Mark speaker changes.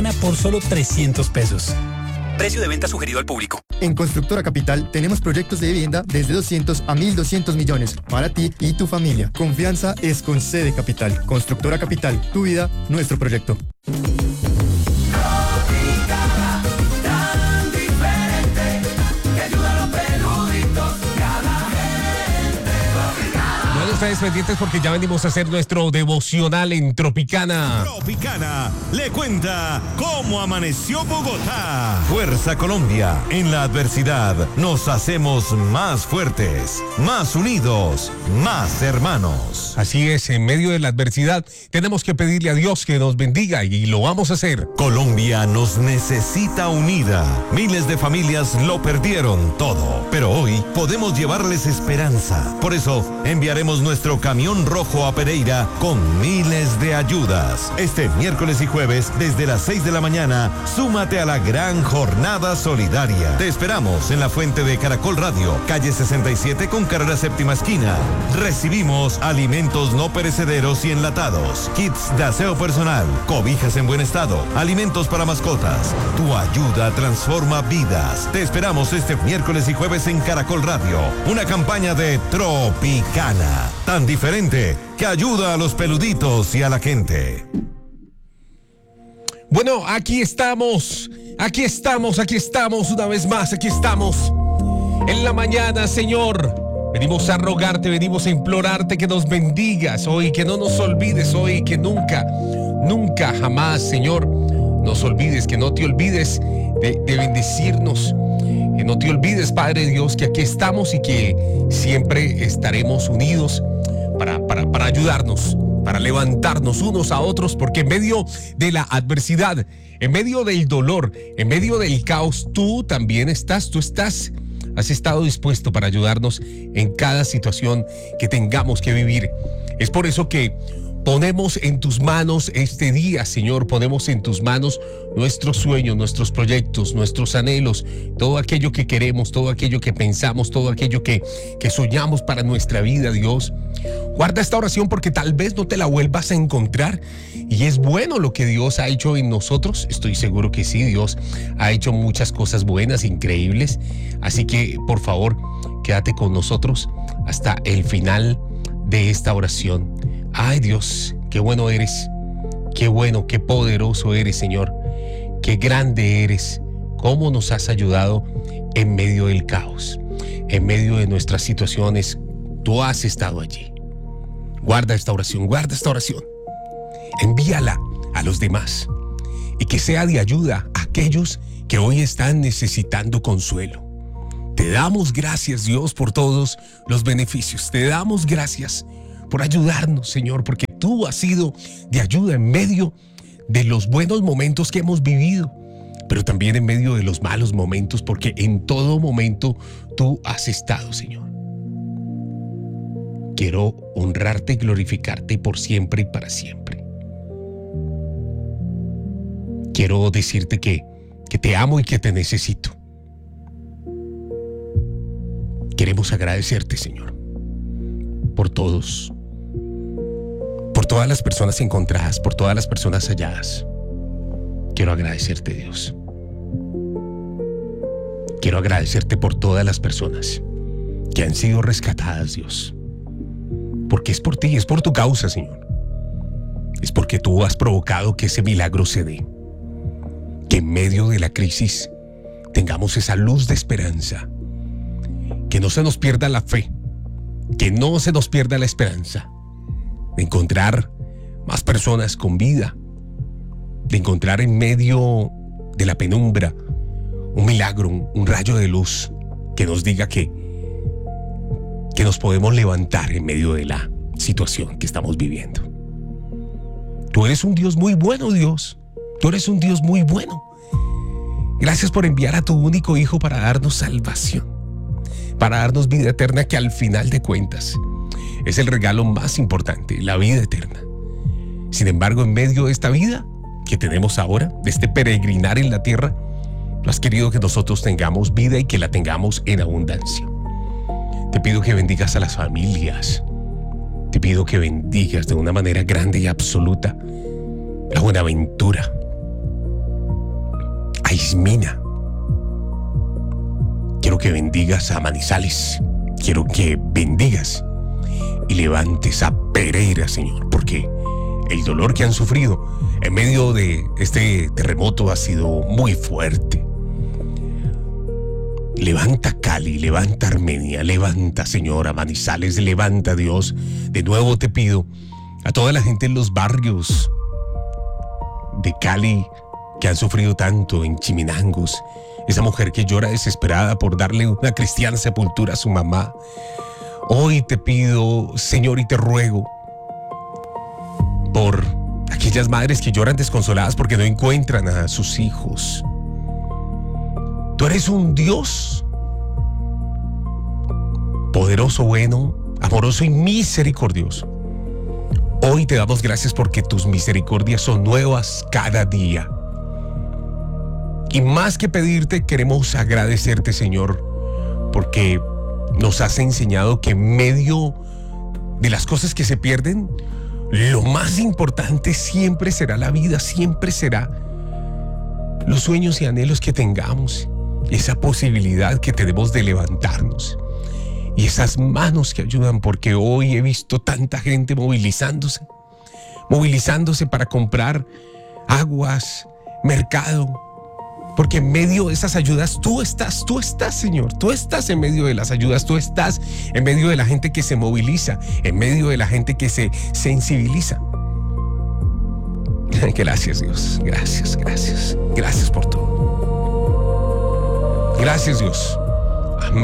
Speaker 1: Tropicana por solo 300 pesos. Precio de venta sugerido al público.
Speaker 2: En Constructora Capital tenemos proyectos de vivienda desde 200 a 1.200 millones para ti y tu familia. Confianza es con C de Capital. Constructora Capital, tu vida, nuestro proyecto.
Speaker 3: Ustedes pendientes porque ya venimos a hacer nuestro devocional en Tropicana.
Speaker 4: Tropicana le cuenta cómo amaneció Bogotá. Fuerza Colombia, en la adversidad nos hacemos más fuertes, más unidos, más hermanos.
Speaker 3: Así es, en medio de la adversidad tenemos que pedirle a Dios que nos bendiga y lo vamos a hacer.
Speaker 4: Colombia nos necesita unida. Miles de familias lo perdieron todo, pero hoy podemos llevarles esperanza. Por eso enviaremos nuestro camión rojo a Pereira con miles de ayudas. Este miércoles y jueves, desde las 6 de la mañana, súmate a la gran jornada solidaria. Te esperamos en la fuente de Caracol Radio, calle 67 con carrera séptima esquina. Recibimos alimentos no perecederos y enlatados, kits de aseo personal, cobijas en buen estado, alimentos para mascotas. Tu ayuda transforma vidas. Te esperamos este miércoles y jueves en Caracol Radio. Una campaña de Tropicana, tan diferente que ayuda a los peluditos y a la gente.
Speaker 3: Bueno, aquí estamos una vez más, aquí estamos en la mañana, Señor. Venimos a rogarte, venimos a implorarte que nos bendigas hoy, que no nos olvides hoy, que nunca jamás, Señor, nos olvides, que no te olvides de bendecirnos. Que no te olvides, Padre Dios, que aquí estamos y que siempre estaremos unidos para ayudarnos, para levantarnos unos a otros, porque en medio de la adversidad, en medio del dolor, en medio del caos, tú también estás, has estado dispuesto para ayudarnos en cada situación que tengamos que vivir. Es por eso que ponemos en tus manos este día, Señor, ponemos en tus manos nuestros sueños, nuestros proyectos, nuestros anhelos, todo aquello que queremos, todo aquello que pensamos, todo aquello que soñamos para nuestra vida, Dios. Guarda esta oración porque tal vez no te la vuelvas a encontrar y es bueno lo que Dios ha hecho en nosotros. Estoy seguro que sí, Dios ha hecho muchas cosas buenas, increíbles. Así que, por favor, quédate con nosotros hasta el final de esta oración. Ay, Dios, qué bueno eres, qué bueno, qué poderoso eres, Señor, qué grande eres, cómo nos has ayudado en medio del caos, en medio de nuestras situaciones. Tú has estado allí. Guarda esta oración, envíala a los demás y que sea de ayuda a aquellos que hoy están necesitando consuelo. Te damos gracias, Dios, por todos los beneficios. Te damos gracias por ayudarnos, Señor, porque tú has sido de ayuda en medio de los buenos momentos que hemos vivido, pero también en medio de los malos momentos, porque en todo momento tú has estado, Señor. Quiero honrarte y glorificarte por siempre y para siempre. Quiero decirte que te amo y que te necesito. Queremos agradecerte, Señor, por todas las personas encontradas, por todas las personas halladas. Quiero agradecerte, Dios. Quiero agradecerte por todas las personas que han sido rescatadas, Dios. Porque es por ti, es por tu causa, Señor. Es porque tú has provocado que ese milagro se dé. Que en medio de la crisis tengamos esa luz de esperanza. Que no se nos pierda la fe. Que no se nos pierda la esperanza de encontrar más personas con vida, de encontrar en medio de la penumbra un milagro, un rayo de luz que nos diga que nos podemos levantar en medio de la situación que estamos viviendo. Tú eres un Dios muy bueno, Dios. Tú eres un Dios muy bueno. Gracias por enviar a tu único Hijo para darnos salvación, para darnos vida eterna, que al final de cuentas es el regalo más importante, la vida eterna. Sin embargo, en medio de esta vida que tenemos ahora, de este peregrinar en la tierra, tú has querido que nosotros tengamos vida y que la tengamos en abundancia. Te pido que bendigas a las familias. Te pido que bendigas de una manera grande y absoluta la Buenaventura. a Ismina. Quiero que bendigas a Manizales. Quiero que bendigas y levantes a Pereira, Señor, porque el dolor que han sufrido en medio de este terremoto ha sido muy fuerte. Levanta Cali, levanta Armenia, levanta, Señor, a Manizales, levanta, Dios. De nuevo te pido a toda la gente en los barrios de Cali que han sufrido tanto, en Chiminangos, esa mujer que llora desesperada por darle una cristiana sepultura a su mamá. Hoy te pido, Señor, y te ruego por aquellas madres que lloran desconsoladas porque no encuentran a sus hijos. Tú eres un Dios poderoso, bueno, amoroso y misericordioso. Hoy te damos gracias porque tus misericordias son nuevas cada día. Y más que pedirte, queremos agradecerte, Señor, porque nos has enseñado que en medio de las cosas que se pierden, lo más importante siempre será la vida, siempre será los sueños y anhelos que tengamos, esa posibilidad que tenemos de levantarnos y esas manos que ayudan, porque hoy he visto tanta gente movilizándose para comprar aguas, mercado, porque en medio de esas ayudas tú estás, Señor, tú estás en medio de las ayudas, tú estás en medio de la gente que se moviliza, en medio de la gente que se sensibiliza. Gracias, Dios, gracias por todo. Gracias, Dios.